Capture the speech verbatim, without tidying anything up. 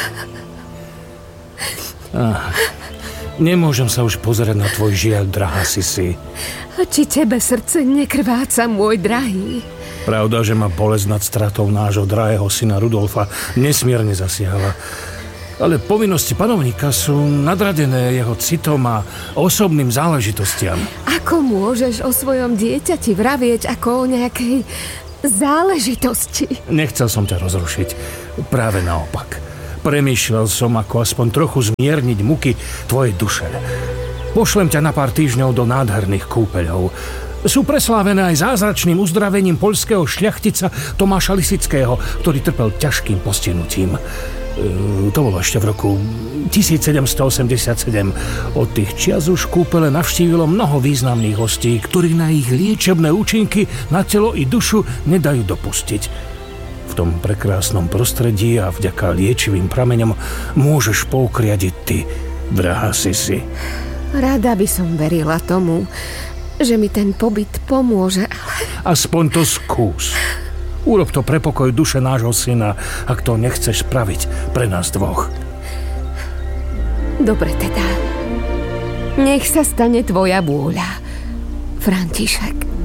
Ah, nemôžem sa už pozerať na tvoj žiaľ, drahá Sisi. A či tebe srdce nekrváca, môj drahý? Pravda, že ma bolesť nad stratou nášho drahého syna Rudolfa nesmierne zasiahla. Ale povinnosti panovníka sú nadradené jeho citom a osobným záležitostiam. Ako môžeš o svojom dieťati vravieť ako o nejakej záležitosti? Nechcel som ťa rozrušiť. Práve naopak. Premýšľal som, ako aspoň trochu zmierniť muky tvojej duše. Pošlem ťa na pár týždňov do nádherných kúpeľov. Sú preslávené aj zázračným uzdravením poľského šľachtica Tomáša Lisického, ktorý trpel ťažkým postihnutím. To bolo ešte v roku tisícsedemstoosemdesiatsedem. Od tých čias už kúpele navštívilo mnoho významných hostí, ktorí na ich liečebné účinky na telo i dušu nedajú dopustiť. V tom prekrásnom prostredí a vďaka liečivým prameňom môžeš poukriadiť ty, drahá Sisi. Rada by som verila tomu, že mi ten pobyt pomôže, ale... Aspoň to skús. Urob to pre pokoj duše nášho syna, ak to nechceš spraviť pre nás dvoch. Dobre teda. Nech sa stane tvoja vôľa, František.